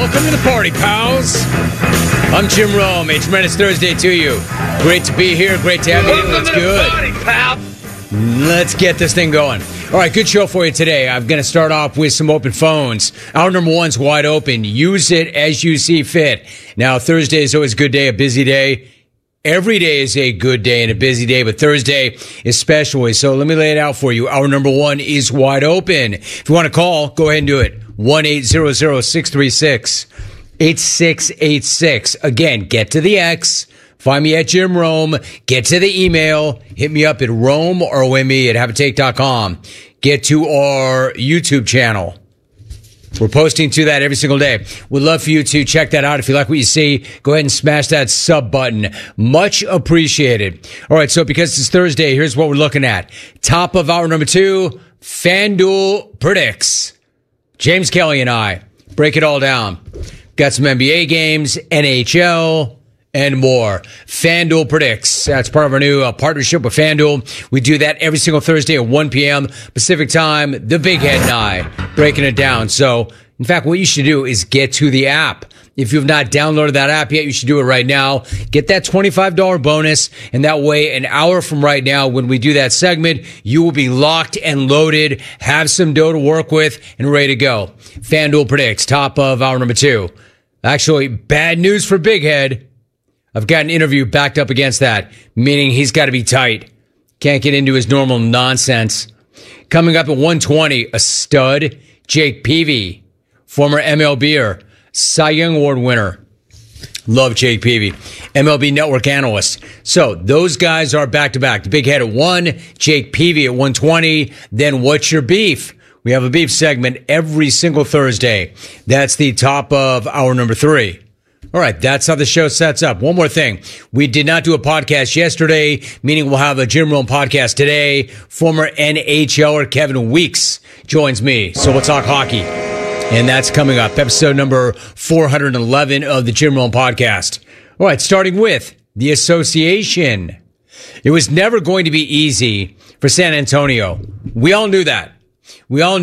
Welcome to the party, pals. I'm Jim Rome. A tremendous Thursday to you. Great to be here. Great to have you. Welcome That's to the good. party, pal. Let's get this thing going. All right, good show for you today. I'm going to start off with some open phones. Hour number one's wide open. Use it as you see fit. Now, Thursday is always a good day, a busy day. Every day is a good day and a busy day, but Thursday especially. So let me lay it out for you. Hour number one is wide open. If you want to call, go ahead and do it. 1-800-636-8686. Again, get to the X. Find me at Jim Rome. Get to the email. Hit me up at Rome or Wimmy at haveatake.com. Get to our YouTube channel. We're posting to that every single day. We'd love for you to check that out. If you like what you see, go ahead and smash that sub button. Much appreciated. All right, so because it's Thursday, here's what we're looking at. Top of hour number two, FanDuel predicts. James Kelly and I break it all down. Got some NBA games, NHL, and more. FanDuel predicts. That's part of our new partnership with FanDuel. We do that every single Thursday at 1 p.m. Pacific time. The Big Head and I breaking it down. So, in fact, what you should do is get to the app. If you've not downloaded that app yet, you should do it right now. Get that $25 bonus, and that way, an hour from right now, when we do that segment, you will be locked and loaded, have some dough to work with, and ready to go. FanDuel predicts. Top of hour number two. Actually, bad news for Big Head. I've got an interview backed up against that, meaning he's got to be tight. Can't get into his normal nonsense. Coming up at 1:20, a stud, Jake Peavy, former MLBer, Cy Young Award winner. Love Jake Peavy, MLB Network analyst. So those guys are back-to-back. The Big Head at 1, Jake Peavy at 1:20. Then What's Your Beef? We have a beef segment every single Thursday. That's the top of hour number 3. All right, that's how the show sets up. One more thing. We did not do a podcast yesterday, meaning we'll have a Jim Rome podcast today. Former NHLer Kevin Weeks joins me, so we'll talk hockey. And that's coming up, episode number 411 of the Jim Rome podcast. All right, starting with the association. It was never going to be easy for San Antonio. We all knew that. We all